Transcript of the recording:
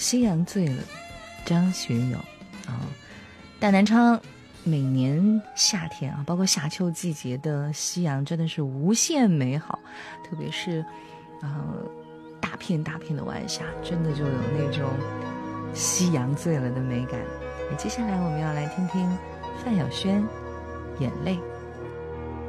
夕阳醉了，张学友啊，大南昌每年夏天啊，包括夏秋季节的夕阳真的是无限美好，特别是大片大片的晚霞，真的就有那种夕阳醉了的美感。接下来我们要来听听范晓萱《眼泪》。